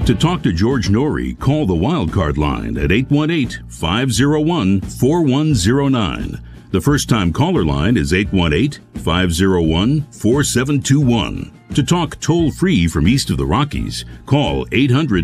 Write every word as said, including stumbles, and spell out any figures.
To talk to George Norrie, call the Wildcard line at eight one eight, five oh one, four one oh nine. The first-time caller line is eight one eight, five oh one, four seven two one. To talk toll-free from east of the Rockies, call eight hundred